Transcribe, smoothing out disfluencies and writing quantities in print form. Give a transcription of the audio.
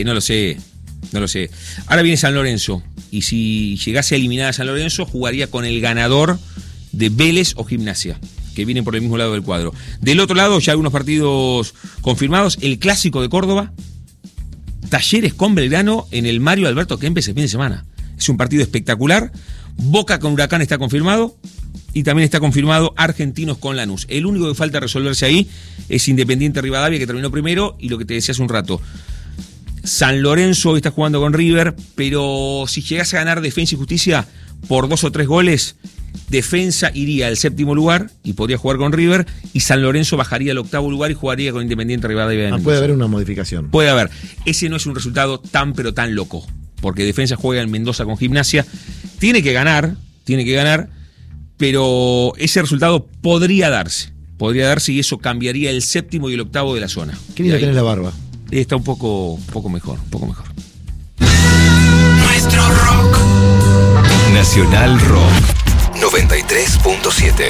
No lo sé. Ahora viene San Lorenzo. Y si llegase a eliminar a San Lorenzo, jugaría con el ganador de Vélez o Gimnasia, que vienen por el mismo lado del cuadro. Del otro lado, ya algunos partidos confirmados. El Clásico de Córdoba. Talleres con Belgrano en el Mario Alberto Kempes el fin de semana. Es un partido espectacular. Boca con Huracán está confirmado. Y también está confirmado Argentinos con Lanús. El único que falta resolverse ahí es Independiente Rivadavia, que terminó primero. Y lo que te decía hace un rato, San Lorenzo hoy está jugando con River. Pero si llegase a ganar Defensa y Justicia por 2 o 3 goles, Defensa iría al 7º lugar y podría jugar con River, y San Lorenzo bajaría al 8º lugar y jugaría con Independiente Rivadavia. Puede haber una modificación. Puede haber. Ese no es un resultado tan pero tan loco, porque Defensa juega en Mendoza con Gimnasia. Tiene que ganar, pero ese resultado podría darse y eso cambiaría el 7º y el 8º de la zona. ¿Qué lindo tenés la barba? Está un poco mejor. Nuestro rock. Nacional Rock 93.7.